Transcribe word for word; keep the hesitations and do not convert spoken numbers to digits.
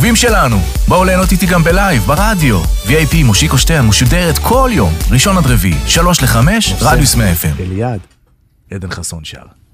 האהובים שלנו. בואו ליהנות איתי גם בלייב, ברדיו. וי איי פי מושיקו שטרן משודרת כל יום, ראשון עד רביעי, שלוש לחמש, רדיוס מאה אף אם. אליעד. עדן חסון שר.